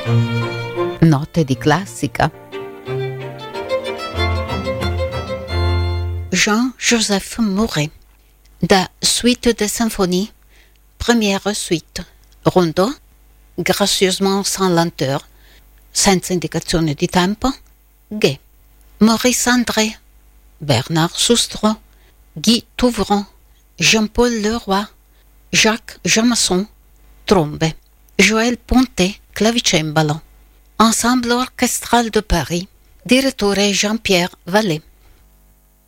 Note di classica. Jean-Joseph Mouret, da Suite de symphonie, première suite, rondo, gracieusement sans lenteur, senza indicazione di tempo, G. Maurice André, Bernard Soustro, Guy Touvron, Jean-Paul Leroy, Jacques Jamasson, trombe, Joël Pontet, clavicembalo. Ensemble orchestral de Paris, direttore Jean-Pierre Vallée.